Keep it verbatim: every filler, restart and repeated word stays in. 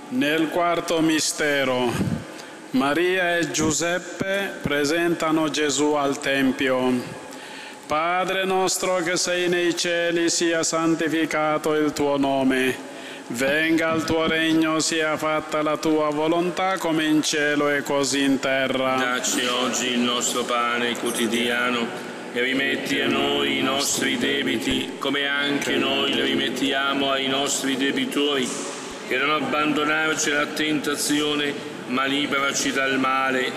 Nel quarto mistero, Maria e Giuseppe presentano Gesù al Tempio. Padre nostro che sei nei cieli, sia santificato il tuo nome. Venga il tuo regno, sia fatta la tua volontà come in cielo e così in terra. Dacci oggi il nostro pane quotidiano e rimetti a noi i nostri debiti come anche noi li rimettiamo ai nostri debitori, e non abbandonarci alla tentazione, ma liberaci dal male.